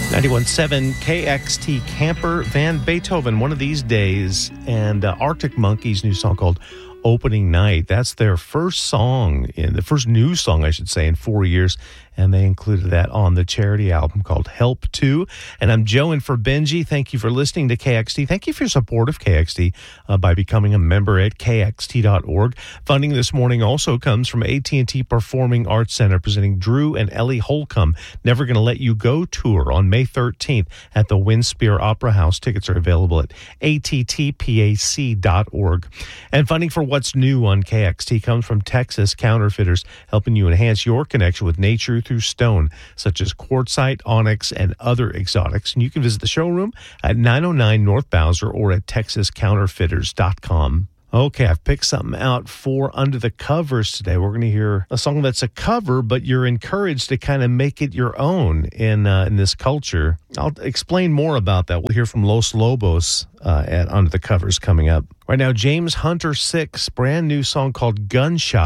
91.7 KXT Camper Van Beethoven, One of These Days, and Arctic Monkeys' new song called Opening Night. That's their first new song, I should say, in 4 years, and they included that on the charity album called Help 2. And I'm Joe in for Benji. Thank you for listening to KXT. Thank you for your support of KXT by becoming a member at kxt.org. Funding this morning also comes from AT&T Performing Arts Center, presenting Drew and Ellie Holcomb Never Gonna Let You Go tour on May 13th at the Winspear Opera House. Tickets are available at attpac.org. And funding for What's New on KXT comes from Texas Counterfeiters, helping you enhance your connection with nature through stone, such as quartzite, onyx, and other exotics. And you can visit the showroom at 909 North Bowser or at texascounterfeiters.com. Okay, I've picked something out for Under the Covers today. We're going to hear a song that's a cover, but you're encouraged to kind of make it your own in this culture. I'll explain more about that. We'll hear from Los Lobos at Under the Covers coming up. Right now, James Hunter 6, brand new song called Gunshot.